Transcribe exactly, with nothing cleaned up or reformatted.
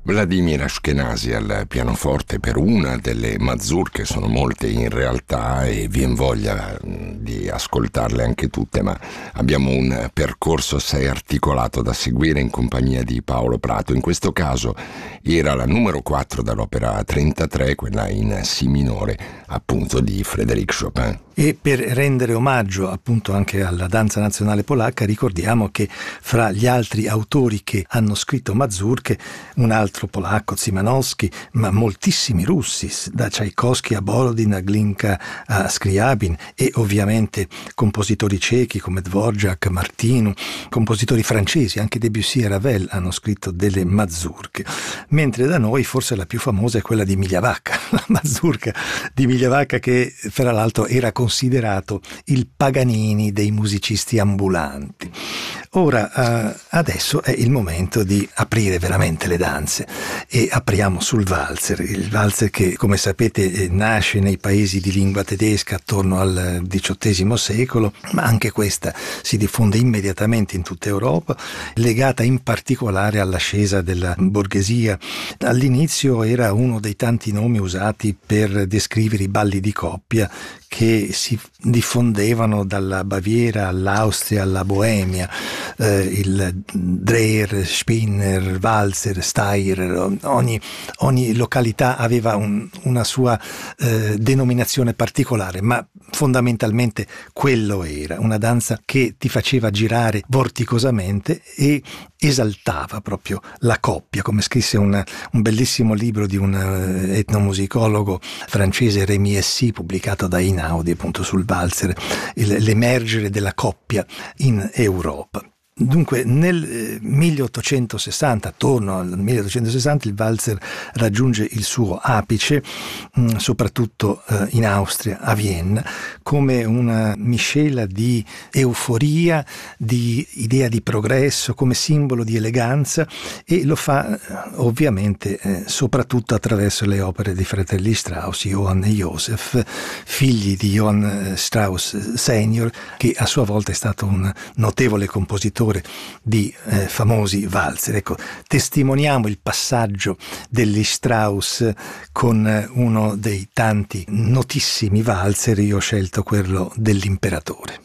Vladimir Ashkenazy al pianoforte per una delle mazurche, sono molte in realtà e vien voglia di ascoltarle anche tutte, ma abbiamo un percorso assai articolato da seguire in compagnia di Paolo Prato. In questo caso era la numero quattro dall'opera trentatré, quella in Si minore, appunto di Frédéric Chopin. E per rendere omaggio appunto anche alla danza nazionale polacca, ricordiamo che fra gli altri autori che hanno scritto mazurche, un altro polacco, Szymanowski, ma moltissimi russi, da Tchaikovsky a Borodin, a Glinka a Scriabin, e ovviamente compositori cechi come Dvorak, Martinu, compositori francesi, anche Debussy e Ravel hanno scritto delle mazurche, mentre da noi forse la più famosa è quella di Migliavacca, la mazurka di Migliavacca, che fra l'altro era considerato il Paganini dei musicisti ambulanti. Ora, eh, adesso è il momento di aprire veramente le danze e apriamo sul valzer, il valzer che, come sapete, nasce nei paesi di lingua tedesca attorno al diciottesimo secolo, ma anche questa si diffonde immediatamente in tutta Europa, legata in particolare all'ascesa della borghesia. All'inizio era uno dei tanti nomi usati per descrivere i balli di coppia che si diffondevano dalla Baviera all'Austria alla Boemia, eh, il Dreher, Spinner, Walzer, Steirer, ogni, ogni località aveva un, una sua eh, denominazione particolare, ma fondamentalmente quello era, una danza che ti faceva girare vorticosamente e esaltava proprio la coppia, come scrisse una, un bellissimo libro di un etnomusicologo francese, Rémi Essy, pubblicato da Inaudi, appunto sul valzer, il, l'emergere della coppia in Europa. Dunque nel milleottocentosessanta, attorno al milleottocentosessanta, il valzer raggiunge il suo apice, mh, soprattutto eh, in Austria, a Vienna, come una miscela di euforia, di idea di progresso, come simbolo di eleganza, e lo fa eh, ovviamente eh, soprattutto attraverso le opere dei fratelli Strauss, Johann e Joseph, figli di Johann Strauss senior, che a sua volta è stato un notevole compositore di eh, famosi valzer. Ecco, testimoniamo il passaggio degli Strauss con uno dei tanti notissimi valzer. Io ho scelto quello dell'Imperatore.